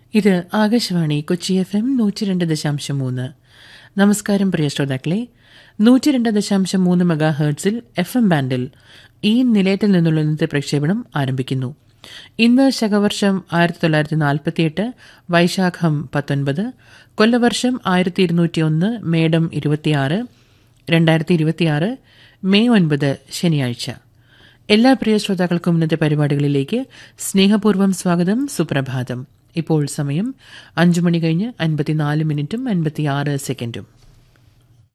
ഇത് ആകാശവാണി കൊച്ചി FM 102.3. നമസ്കാരം പ്രിയ ശ്രോതാക്കളെ. 102.3 മെഗാഹെർട്സിൽ FM ബാൻഡിൽ ഈ നിലയത്തിൽ നിന്നുള്ള ഇന്നത്തെ പ്രക്ഷേപണം ആരംഭിക്കുന്നു. ഇന്ന് ശകവർഷം 1948, വൈശാഖം 19, കൊല്ലവർഷം 1201, മേടം 26, 2026, മെയ് 9 ശനിയാഴ്ച. എല്ലാ പ്രിയ ശ്രോതാക്കൾക്കും ഇന്നത്തെ പരിപാടികളിലേക്ക് സ്നേഹപൂർവ്വം സ്വാഗതം. സുപ്രഭാതം. ഇപ്പോൾ സമയം 5 മണി കഴിഞ്ഞ് 54 മിനിറ്റും 56 സെക്കൻഡും.